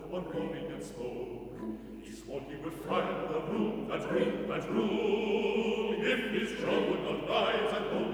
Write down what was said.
one groaning and spoke. He swore he would fire the room, that room, if his jaw would not rise and hold